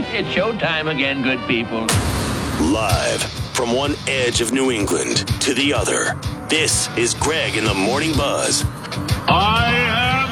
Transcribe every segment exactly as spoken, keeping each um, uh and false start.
It's showtime again, good people. Live from one edge of New England to the other, this is Greg in the Morning Buzz. I have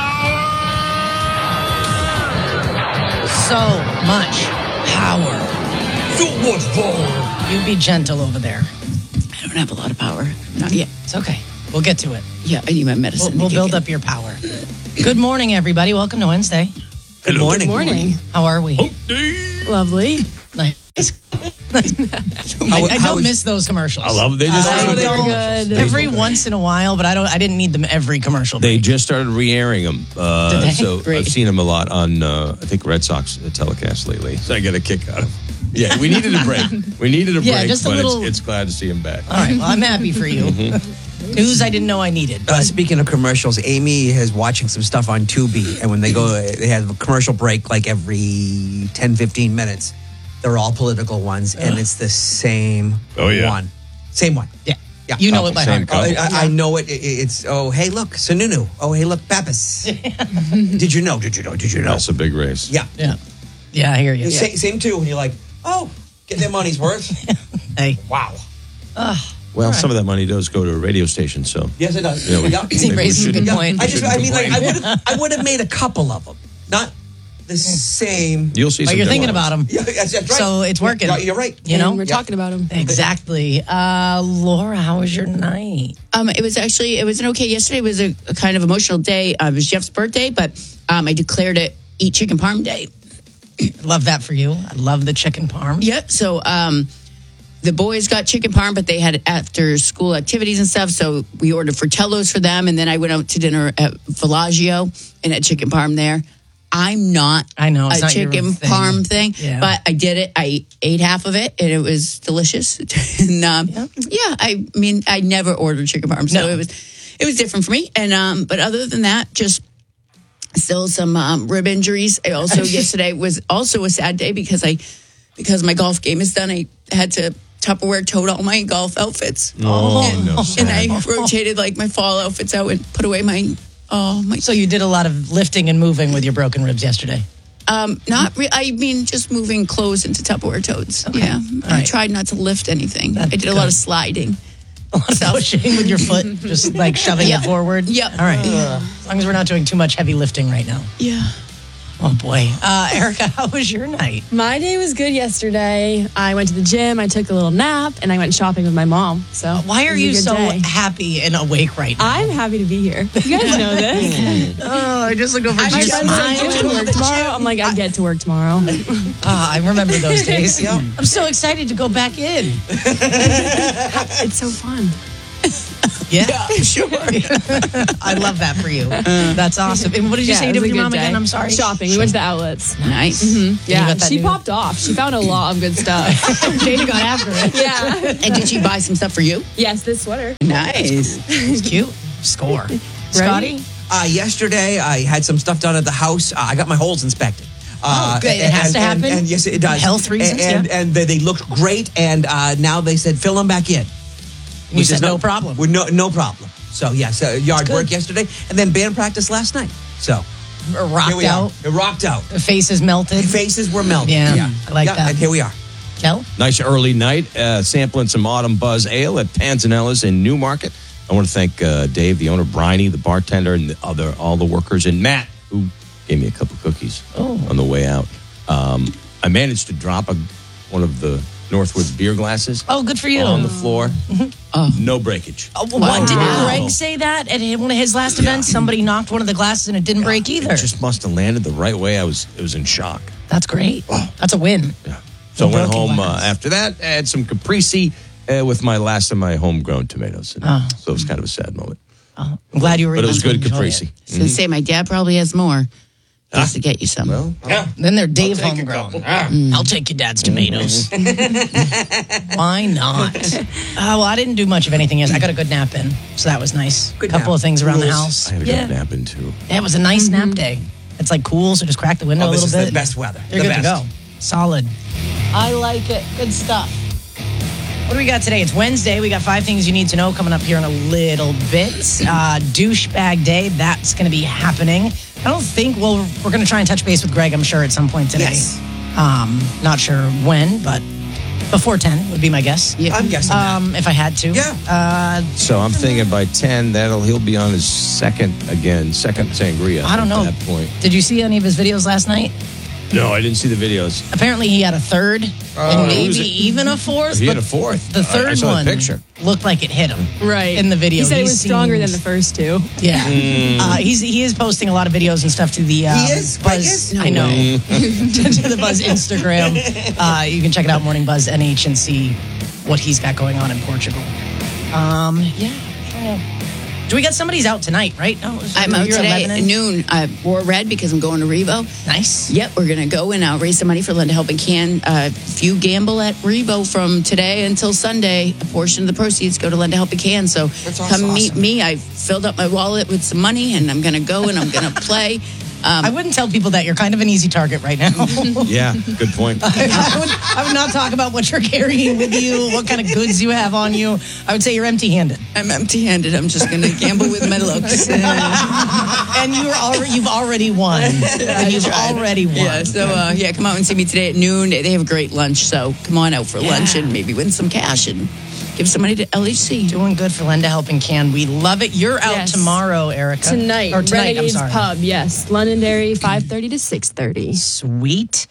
the power! So much power. So much power. You be gentle over there. I don't have a lot of power. Not yet. It's okay. We'll get to it. Yeah, I need my medicine. We'll, we'll build in. up your power. Good morning, everybody. Welcome to Wednesday. Good morning. Good morning. How are we? Lovely. Nice. I, I don't miss those commercials. I love them. They just Oh, started, they were good. Every once in a while, but I don't. I didn't need them every commercial. they break. just started re-airing them. Uh, Did they? so Great. I've seen them a lot on, uh, I think, Red Sox telecast lately. So I get a kick out of them. Yeah, we needed a break. We needed a Yeah, break, just a but little- it's, it's glad to see them back. All right. Well, I'm happy for you. News I didn't know I needed. Uh, speaking of commercials, Amy is watching some stuff on Tubi, and when they go, they have a commercial break like every ten, fifteen minutes. They're all political ones, and it's the same Oh, yeah. one. Same one. Yeah. Yeah. You know it by Same heart. Oh, couple. I, I know it. It- It's, oh, hey, look, Sununu. Oh, hey, look, Pappas. Did you know? Did you know? Did you know? That's a big race. Yeah. Yeah. Yeah, I hear you. Sa- Same too, when you're like, oh, get their money's worth. Hey. Wow. Well, some of that money does go to a radio station, so. Yes, it does. Yeah, we- Yeah. He Maybe we raises a good shouldn't- point. I just, I mean, like, I complain. would have, I would have made a couple of them, not the same. You'll see But some you're good thinking ones. about them. Yeah, that's, that's right. So it's working. You're, you're right. You know? And we're Yeah. talking about them. Exactly. Uh, Laura, how was your night? Um, it was actually, it was an okay. Yesterday was a, a kind of emotional day. Uh, it was Jeff's birthday, but um, I declared it Eat Chicken Parm Day. Love that for you. I love the chicken parm. Yep. So um, the boys got chicken parm, but they had after school activities and stuff. So we ordered Fratello's for them. And then I went out to dinner at Villaggio and had chicken parm there. I'm not I know, it's a not your chicken thing. parm thing, Yeah. but I did it. I ate half of it and it was delicious. and um, Yeah. yeah, I mean, I never ordered chicken parm. So No. it was, it was different for me. And, um, but other than that, just still some um, rib injuries. I also yesterday was also a sad day because I because my golf game is done. I had to Tupperware tote all my golf outfits. Oh, and, no. and I rotated like my fall outfits out and put away my oh my. So you did a lot of lifting and moving with your broken ribs yesterday. Um, not re- I mean just moving clothes into Tupperware totes. Okay. Yeah, All I right. tried not to lift anything. That's I did a lot good. of sliding. A lot of pushing with your foot, just like shoving Yeah. it forward. Yep. All right. As long as we're not doing too much heavy lifting right now. Yeah. Oh boy. Uh, Erica, how was your night? My day was good yesterday. I went to the gym, I took a little nap, and I went shopping with my mom. So Why it are was a you good so day. happy and awake right now? I'm happy to be here. You guys know this. Oh, I just looked over My at you. friends like, "Do you have to work tomorrow?" I'm like, I get to work tomorrow. Ah, I remember those days. I'm so excited to go back in. It's so fun. Yeah, sure. I love that for you. That's awesome. And what did you Yeah, say it to was a your good mom day. again? I'm sorry. Shopping. We went to the outlets. Nice. Yeah, got that she new- popped off. She found a lot of good stuff. Jada got after it. Yeah. And did she buy some stuff for you? Yes, this sweater. Nice. It's cute. Score. Scotty? Uh, yesterday, I had some stuff done at the house. Uh, I got my holes inspected. Uh, Oh, good. It has to and- happen? And, yes, it does. Health reasons, And, and, yeah. and they, they looked great, and uh, now they said, fill them back in. You Which said is no problem. with No, no problem. So, yes, uh, yard good. work yesterday, and then band practice last night. So, here Rocked we out. are. It rocked out. The faces melted. Faces were melted. Yeah, I like that. And here we are. Kel? Nice early night, uh, sampling some Autumn Buzz Ale at Panzanella's in Newmarket. I want to thank uh, Dave, the owner, Briney, the bartender, and the other all the workers, and Matt, who gave me a couple cookies Oh. on the way out. Um, I managed to drop a, one of the Northwoods beer glasses Oh, good for you. on the floor. No breakage. Oh, well, what, didn't Wow. Greg say that at one of his last events? Somebody knocked one of the glasses and it didn't break either. It just must have landed the right way. I was it was in shock. That's great. That's a win. Yeah. So I No went broken home uh, glass. after that. I had some Caprese uh, with my last of my homegrown tomatoes. And Oh. So it was kind of a sad moment. I'm glad you were But it able was to good enjoy Caprese. it. So to say my dad probably has more. Just to get you some. Well, Then they're Dave homegrown. I'll take your dad's tomatoes. Why not? Uh, well, I didn't do much of anything yet. I got a good nap in, so that was nice. A Good couple nap. of things around the Rules. house. I had a Yeah. good nap in too. Yeah, it was a nice nap day. It's like cool, so just crack the window Oh, a this little is bit. the best weather. You're the good best. to go. Solid. I like it. Good stuff. What do we got today? It's Wednesday. We got five things you need to know coming up here in a little bit. Uh, douchebag day. That's going to be happening. I don't think we'll, we're going to try and touch base with Greg, I'm sure, at some point today. Yes. Um, not sure when, but before ten would be my guess. Yeah. I'm guessing that. Um, if I had to. Yeah. Uh, So I'm thinking by ten, that'll he'll be on his second again, second sangria. I don't know. At that point. Did you see any of his videos last night? No, I didn't see the videos. Apparently, he had a third and maybe was it? even a fourth. He had but a fourth. The I- third I saw the one picture. looked like it hit him. Right. In the video. He said it He was stronger than seemed- the first two. Yeah. Uh, he's he is posting a lot of videos and stuff to the um, He is? Greg Buzz. is? I know to, to the Buzz Instagram. Uh, you can check it out, Morning Buzz N H, and see what he's got going on in Portugal. Um, yeah. I'm trying to- Do we got somebody's out tonight? Right? Oh, is- I'm out you're today eleven at noon. I wore red because I'm going to Revo. Nice. Yep, we're going to go and uh, raise some money for Lend a Helping Can. Uh, if you gamble at Revo from today until Sunday, a portion of the proceeds go to Lend a Helping Can. So That's come awesome. meet me. I filled up my wallet with some money, and I'm going to go and I'm going to play. Um, I wouldn't tell people that you're kind of an easy target right now. Yeah, good point. I, would, I would not talk about what you're carrying with you, what kind of goods you have on you. I would say you're empty-handed. I'm empty-handed. I'm just going to gamble with my looks. And you're already, you've already won. And you've already won. Yeah, so uh, yeah, come out and see me today at noon. They have a great lunch, so come on out for Yeah. lunch and maybe win some cash and give some money to L H C. Doing good for Lend a Helping Can. We love it. You're out Yes. tomorrow, Erica. Tonight, Or tonight, I'm Renegades sorry. Pub, yes. Londonderry, five thirty to six thirty. Sweet.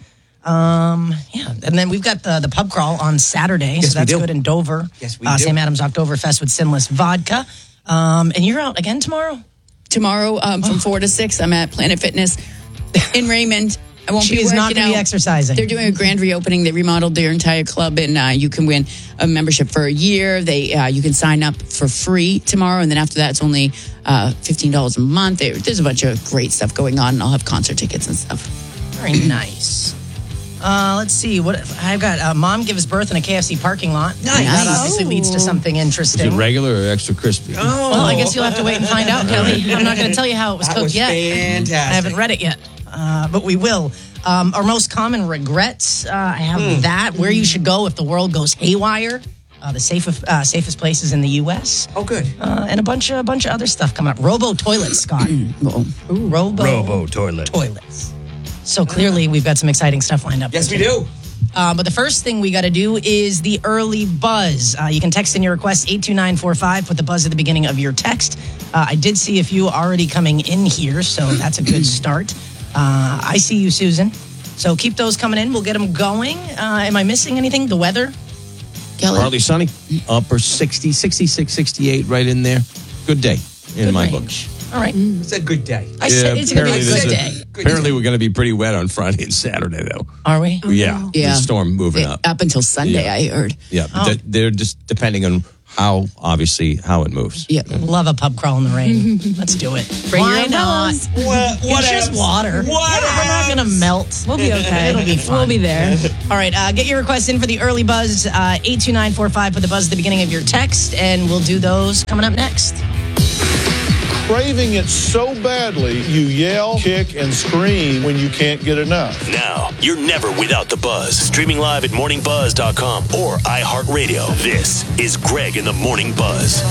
Um, yeah, and then we've got the, the pub crawl on Saturday, Yes, so we that's do. good in Dover. Yes, we uh, do. Sam Adams Oktoberfest with Sinless Vodka. Um, and you're out again tomorrow? Tomorrow um, from four to six, I'm at Planet Fitness in Raymond. I won't She be is working not gonna be out. exercising. They're doing a grand reopening. They remodeled their entire club, and uh, you can win a membership for a year. They uh, you can sign up for free tomorrow, and then after that, it's only uh, fifteen dollars a month. There- There's a bunch of great stuff going on, and I'll have concert tickets and stuff. Very nice. Uh, let's see. What I've got. Uh, Mom gives birth in a K F C parking lot. Nice. That obviously leads to something Is interesting. it regular or extra crispy? Well, I guess you'll have to wait and find out, Kelly. I'm not going to tell you how it was That cooked was yet. fantastic. I haven't read it yet, uh, but we will. Um, our most common regrets. Uh, I have Hmm. that. Where you should go if the world goes haywire. Uh, the safest uh, safest places in the U S Oh, good. Uh, and a bunch of a bunch of other stuff coming up. Robo toilets, Scott. Well, Ooh, Robo Robo toilet. toilets. So clearly, we've got some exciting stuff lined up. Yes, we do. Uh, but the first thing we got to do is the early buzz. Uh, you can text in your request eight two nine four five. Put the buzz at the beginning of your text. Uh, I did see a few already coming in here, so that's a good start. Uh, I see you, Susan. So keep those coming in. We'll get them going. Uh, am I missing anything? The weather? Kelly. Partly sunny, upper sixty, sixty-six, sixty-eight, right in there. Good day in Good my range. books. All right. It's a good day. I said it's going to be a there's good a- day. Apparently, we're going to be pretty wet on Friday and Saturday, though. Are we? Yeah, Yeah. the storm moving up. Up until Sunday, Yeah. I heard. Yeah, Oh. they're, they're just depending on how, obviously, how it moves. Yeah. Love a pub crawl in the rain. Let's do it. Bring Why your not? umbrellas. What? It's just water. What? We're not going to melt. We'll be okay. It'll be fun. We'll be there. All right, uh, get your requests in for the early buzz, uh, eight two nine four five. Put the buzz at the beginning of your text, and we'll do those coming up next. Craving it so badly, you yell, kick, and scream when you can't get enough. Now, you're never without the buzz. Streaming live at morning buzz dot com or iHeartRadio. This is Greg in the Morning Buzz.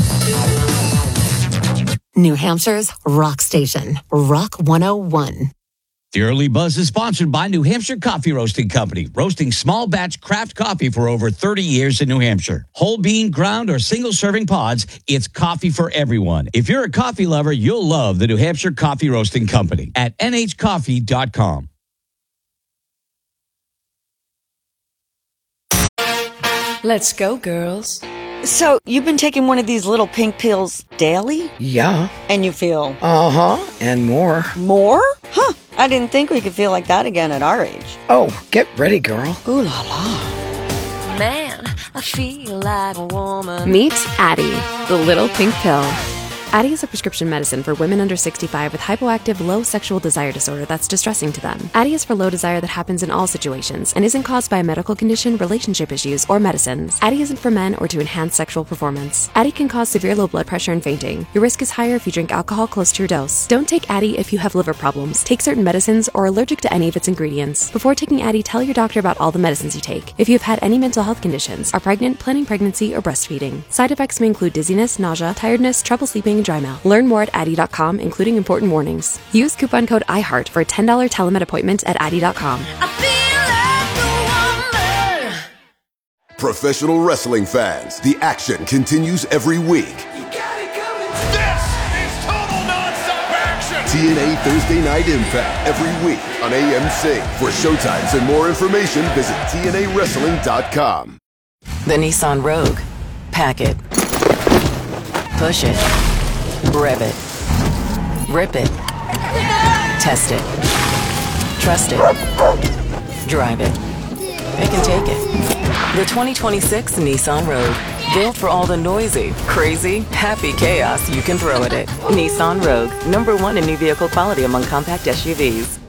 New Hampshire's rock station, Rock one oh one. The Early Buzz is sponsored by New Hampshire Coffee Roasting Company, roasting small batch craft coffee for over thirty years in New Hampshire. Whole bean, ground, or single serving pods, it's coffee for everyone. If you're a coffee lover, you'll love the New Hampshire Coffee Roasting Company at N H coffee dot com. Let's go, girls. So, you've been taking one of these little pink pills daily? Yeah. And you feel... Uh-huh. And more. More? Huh. I didn't think we could feel like that again at our age. Oh, get ready, girl. Ooh la la. Man, I feel like a woman. Meet Addie, the little pink pill. Addie is a prescription medicine for women under sixty-five with hypoactive low sexual desire disorder that's distressing to them. Addie is for low desire that happens in all situations and isn't caused by a medical condition, relationship issues, or medicines. Addie isn't for men or to enhance sexual performance. Addie can cause severe low blood pressure and fainting. Your risk is higher if you drink alcohol close to your dose. Don't take Addie if you have liver problems, take certain medicines, or are allergic to any of its ingredients. Before taking Addie, tell your doctor about all the medicines you take. If you have had any mental health conditions, are pregnant, planning pregnancy, or breastfeeding. Side effects may include dizziness, nausea, tiredness, trouble sleeping, and dry mouth. Learn more at Addie dot com, including important warnings. Use coupon code I heart for a ten dollars telemed appointment at Addie dot com. I feel Professional wrestling fans, the action continues every week. This is total nonstop action! T N A Thursday Night Impact every week on A M C. For showtimes and more information, visit T N A wrestling dot com. The Nissan Rogue. Pack it. Push it. Rev it. Rip it. Test it. Trust it. Drive it. It can take it. The twenty twenty-six Nissan Rogue. Built for all the noisy, crazy, happy chaos you can throw at it. Nissan Rogue. Number one in new vehicle quality among compact S U Vs.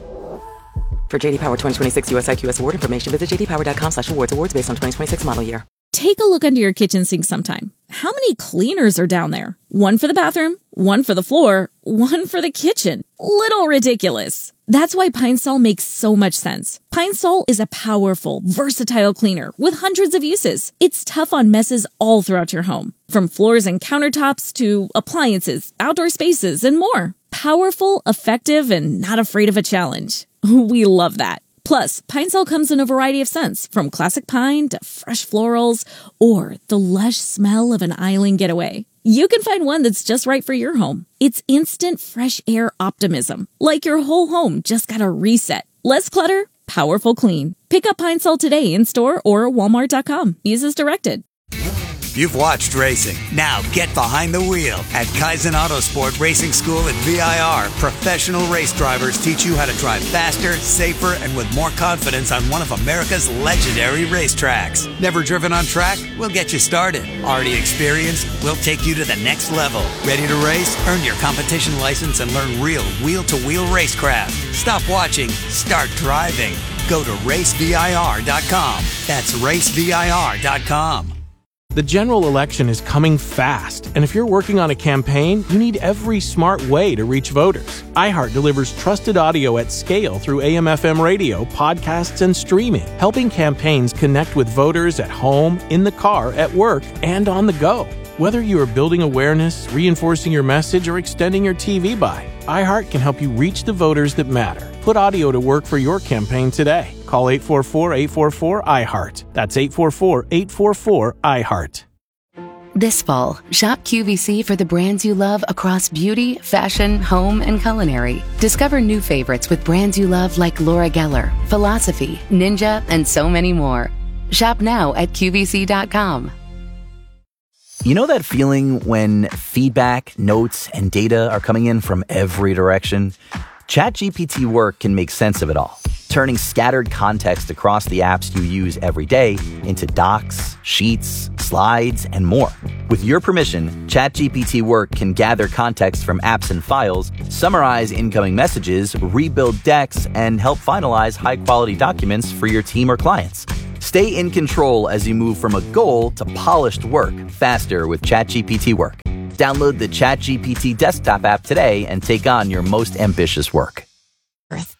For J D Power twenty twenty-six U S I Q S award information, visit j d power dot com slash awards. Awards based on twenty twenty-six model year. Take a look under your kitchen sink sometime. How many cleaners are down there? One for the bathroom, one for the floor, one for the kitchen. Little ridiculous. That's why Pine Sol makes so much sense. Pine Sol is a powerful, versatile cleaner with hundreds of uses. It's tough on messes all throughout your home, from floors and countertops to appliances, outdoor spaces, and more. Powerful, effective, and not afraid of a challenge. We love that. Plus, Pine Sol comes in a variety of scents, from classic pine to fresh florals, or the lush smell of an island getaway. You can find one that's just right for your home. It's instant fresh air optimism, like your whole home just got a reset. Less clutter, powerful clean. Pick up Pine Sol today in store or walmart dot com. Use as directed. You've watched racing. Now get behind the wheel. At Kaizen Autosport Racing School at V I R, professional race drivers teach you how to drive faster, safer, and with more confidence on one of America's legendary racetracks. Never driven on track? We'll get you started. Already experienced? We'll take you to the next level. Ready to race? Earn your competition license and learn real wheel-to-wheel racecraft. Stop watching. Start driving. Go to race V I R dot com. That's race V I R dot com. The general election is coming fast, and if you're working on a campaign, you need every smart way to reach voters. iHeart delivers trusted audio at scale through A M F M radio, podcasts, and streaming, helping campaigns connect with voters at home, in the car, at work, and on the go. Whether you are building awareness, reinforcing your message, or extending your T V buy, iHeart can help you reach the voters that matter. Put audio to work for your campaign today. Call eight four four, eight four four, I heart. That's eight four four, eight four four, I heart. This fall, shop Q V C for the brands you love across beauty, fashion, home, and culinary. Discover new favorites with brands you love like Laura Geller, Philosophy, Ninja, and so many more. Shop now at Q V C dot com. You know that feeling when feedback, notes, and data are coming in from every direction? ChatGPT Work can make sense of it all, turning scattered context across the apps you use every day into docs, sheets, slides, and more. With your permission, ChatGPT Work can gather context from apps and files, summarize incoming messages, rebuild decks, and help finalize high-quality documents for your team or clients. Stay in control as you move from a goal to polished work faster with ChatGPT Work. Download the ChatGPT desktop app today and take on your most ambitious work. Earth.